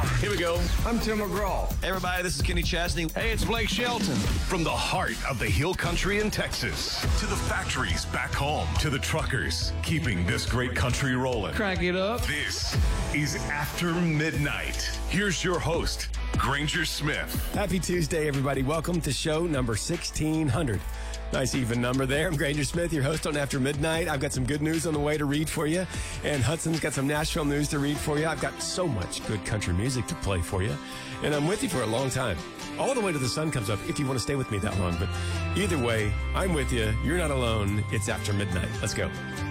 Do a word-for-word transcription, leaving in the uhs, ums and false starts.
Here we go. I'm Tim McGraw. Hey, everybody, this is Kenny Chesney. Hey, it's Blake Shelton. From the heart of the hill country in Texas to the factories back home to the truckers keeping this great country rolling. Crank it up. This is After Midnight. Here's your host, Granger Smith. Happy Tuesday, everybody. Welcome to show number sixteen hundred. Nice even number there. I'm Granger Smith, your host on After Midnight. I've got some good news on the way to read for you, and Hudson's got some Nashville news to read for you. I've got so much good country music to play for you, and I'm with you for a long time. All the way to the sun comes up, if you want to stay with me that long. But either way, I'm with you. You're not alone. It's After Midnight. Let's go.